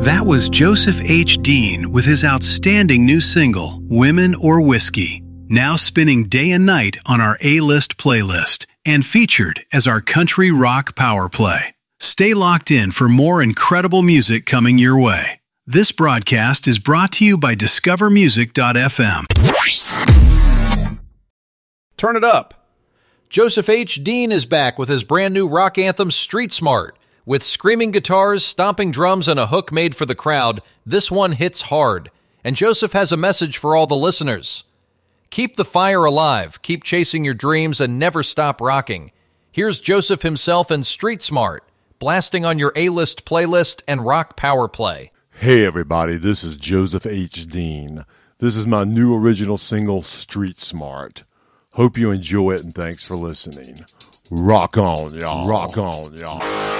That was Joseph H. Dean with his outstanding new single, Women or Whiskey, now spinning day and night on our A-List playlist and featured as our country rock power play. Stay locked in for more incredible music coming your way. This broadcast is brought to you by DiscoverMusic.fm. Turn it up. Joseph H. Dean is back with his brand new rock anthem, Street Smart. With screaming guitars, stomping drums, and a hook made for the crowd, this one hits hard. And Joseph has a message for all the listeners. Keep the fire alive, keep chasing your dreams, and never stop rocking. Here's Joseph himself in Street Smart, blasting on your A-List playlist and rock power play. Hey everybody, this is Joseph H. Dean. This is my new original single, Street Smart. Hope you enjoy it and thanks for listening. Rock on, y'all. Rock on, y'all.